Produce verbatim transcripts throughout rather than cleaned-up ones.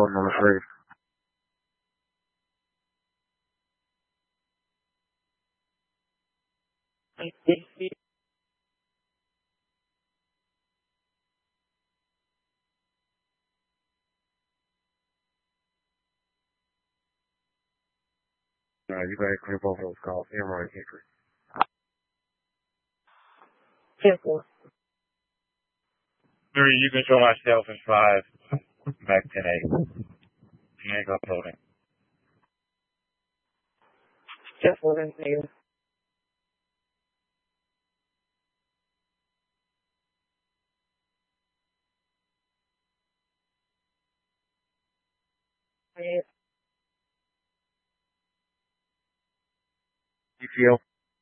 on number three. All right, you gotta clear both of those calls. Emery Hickory. ten four. Three, you control myself in five. Back ten eight. Hang up holding. ten four and zero. You feel?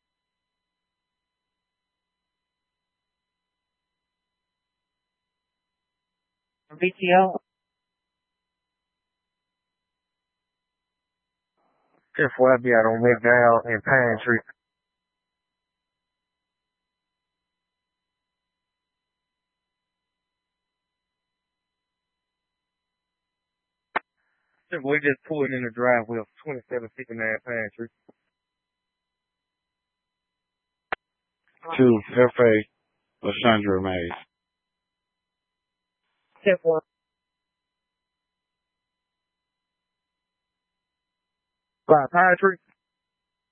B T O. ten four, I'll be out on McDowell and Pine Tree. We just pulled in the driveway of twenty-seven fifty-nine Pine Tree. Two, F A, Lashundra Mays. ten four. By Pine Tree?